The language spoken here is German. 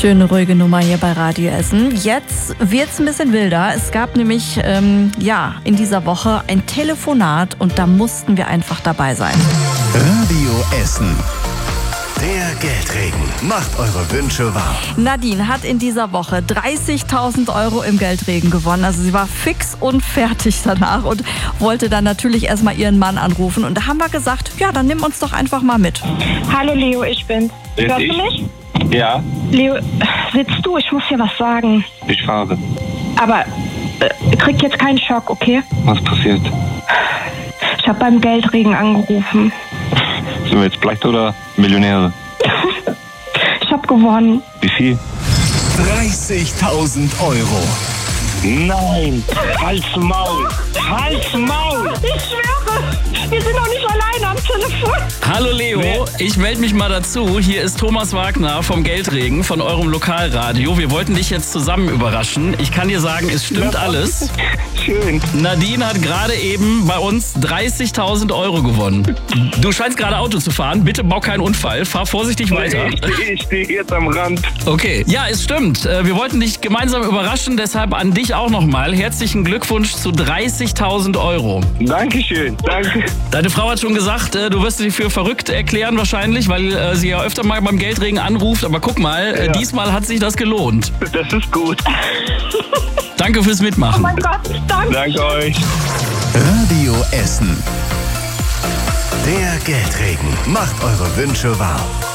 Schöne, ruhige Nummer hier bei Radio Essen. Jetzt wird's ein bisschen wilder. Es gab nämlich in dieser Woche ein Telefonat und da mussten wir einfach dabei sein. Radio Essen. Der Geldregen macht eure Wünsche wahr. Nadine hat in dieser Woche 30.000 Euro im Geldregen gewonnen. Also sie war fix und fertig danach und wollte dann natürlich erstmal ihren Mann anrufen. Und da haben wir gesagt, ja, dann nimm uns doch einfach mal mit. Hallo Leo, ich bin's. Hörst du mich? Ja, Leo, sitzt du? Ich muss dir was sagen. ich fahre. Aber krieg jetzt keinen Schock, okay? Was passiert? Ich habe beim Geldregen angerufen. Sind wir jetzt Pleite oder Millionäre? Ich habe gewonnen. Wie viel? 30.000 Euro. Nein! Halt's Maul! Halt's Maul! Ich schwöre, wir sind noch nicht alleine am Telefon. Hallo Leo, ich melde mich mal dazu. Hier ist Thomas Wagner vom Geldregen, von eurem Lokalradio. Wir wollten dich jetzt zusammen überraschen. Ich kann dir sagen, es stimmt alles. Schön. Nadine hat gerade eben bei uns 30.000 Euro gewonnen. Du scheinst gerade Auto zu fahren. Bitte bau keinen Unfall. Fahr vorsichtig weiter. Ich stehe jetzt am Rand. Okay. Ja, es stimmt. Wir wollten dich gemeinsam überraschen. Deshalb an dich auch nochmal. Herzlichen Glückwunsch zu 30.000 Euro. Dankeschön. Danke. Deine Frau hat schon gesagt, du wirst dich für verrückt erklären wahrscheinlich, weil sie ja öfter mal beim Geldregen anruft. Aber guck mal, diesmal hat sich das gelohnt. Das ist gut. Danke fürs Oh Mitmachen. mein Gott, danke. Danke euch. Radio Essen. Der Geldregen macht eure Wünsche wahr.